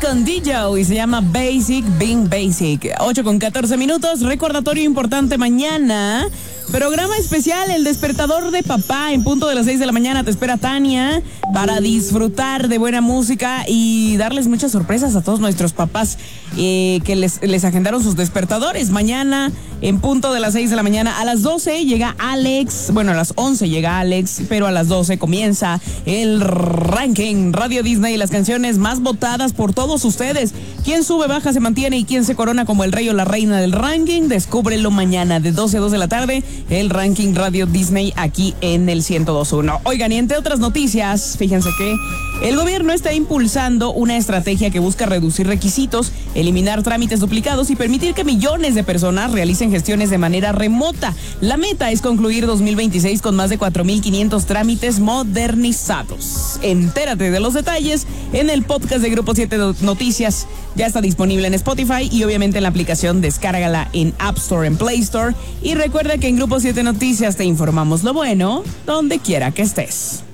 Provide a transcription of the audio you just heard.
con DJ y se llama Basic Being Basic. 8:14. Recordatorio importante mañana. Programa especial, El Despertador de Papá. En punto de las 6 de la mañana te espera Tania para disfrutar de buena música y darles muchas sorpresas a todos nuestros papás que les agendaron sus despertadores. Mañana, en punto de las 6 de la mañana, a las 12 llega Alex. Bueno, a las 11 llega Alex, pero a las 12 comienza el ranking Radio Disney, las canciones más votadas por todos ustedes. ¿Quién sube, baja, se mantiene y quién se corona como el rey o la reina del ranking? Descúbrelo mañana de 12 a 2 de la tarde. El ranking Radio Disney aquí en el 102.1. Oigan, y entre otras noticias, fíjense que el gobierno está impulsando una estrategia que busca reducir requisitos, eliminar trámites duplicados y permitir que millones de personas realicen gestiones de manera remota. La meta es concluir 2026 con más de 4,500 trámites modernizados. Entérate de los detalles en el podcast de Grupo 7 Noticias. Ya está disponible en Spotify y obviamente en la aplicación. Descárgala en App Store, en Play Store. Y recuerda que en Grupo 7 Noticias te informamos lo bueno donde quiera que estés.